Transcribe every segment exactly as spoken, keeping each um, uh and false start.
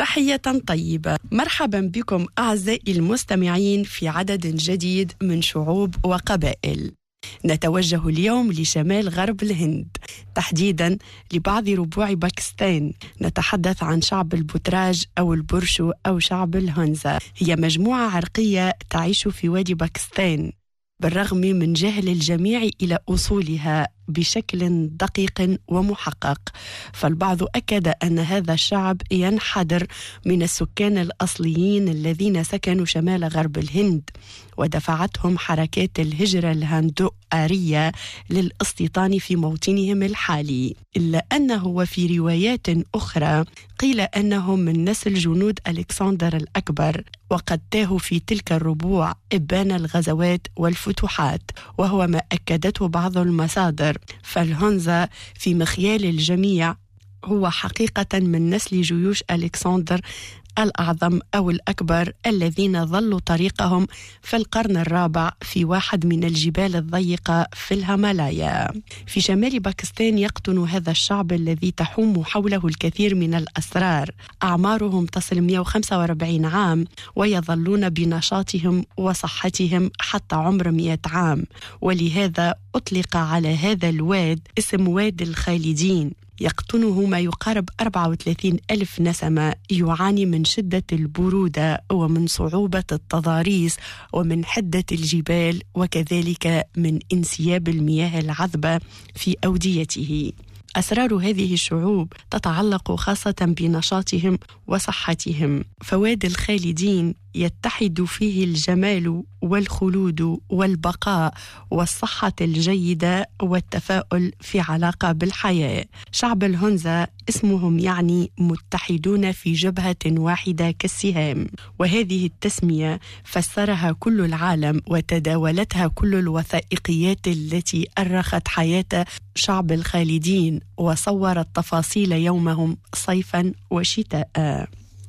تحية طيبة. مرحبا بكم أعزائي المستمعين في عدد جديد من شعوب وقبائل. نتوجه اليوم لشمال غرب الهند، تحديدا لبعض ربوع باكستان. نتحدث عن شعب البوتراج أو البرشو أو شعب الهونزا. هي مجموعة عرقية تعيش في وادي باكستان بالرغم من جهل الجميع إلى أصولها بشكل دقيق ومحقق. فالبعض أكد أن هذا الشعب ينحدر من السكان الأصليين الذين سكنوا شمال غرب الهند، ودفعتهم حركات الهجرة الهندو آرية للاستيطان في موطنهم الحالي. إلا أنه وفي روايات أخرى قيل أنهم من نسل جنود ألكسندر الأكبر، وقد تاهوا في تلك الربوع إبان الغزوات والفتوحات، وهو ما أكدته بعض المصادر. فالهونزا في مخيال الجميع هو حقيقة من نسل جيوش ألكسندر الأعظم أو الأكبر الذين ظلوا طريقهم في القرن الرابع في واحد من الجبال الضيقة في الهيمالايا. في شمال باكستان يقطن هذا الشعب الذي تحوم حوله الكثير من الأسرار. أعمارهم تصل مئة وخمسة وأربعين عام، ويظلون بنشاطهم وصحتهم حتى عمر مئة عام، ولهذا أطلق على هذا الواد اسم واد الخالدين. يقطنه ما يقارب أربعة وثلاثين ألف نسمة، يعاني من شدة البرودة ومن صعوبة التضاريس ومن حدة الجبال، وكذلك من انسياب المياه العذبة في أوديته. أسرار هذه الشعوب تتعلق خاصة بنشاطهم وصحتهم. فوادي الخالدين يتحد فيه الجمال والخلود والبقاء والصحة الجيدة والتفاؤل في علاقة بالحياة. شعب الهونزا اسمهم يعني متحدون في جبهة واحدة كالسهام، وهذه التسمية فسرها كل العالم وتداولتها كل الوثائقيات التي أرخت حياة شعب الخالدين وصورت تفاصيل يومهم صيفا وشتاء.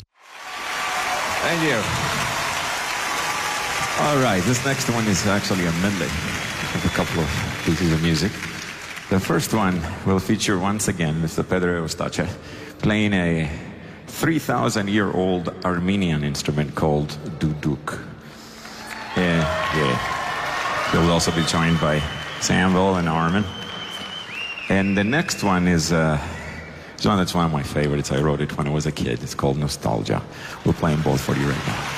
Thank you. All right, this next one is actually a medley of a couple of pieces of music. The first one will feature once again Mister Pedro Eustache playing a three thousand year old Armenian instrument called duduk. Yeah, yeah. They will also be joined by Samvel and Armin. And the next one is uh, one that's one of my favorites. I wrote it when I was a kid. It's called Nostalgia. We're playing both for you right now.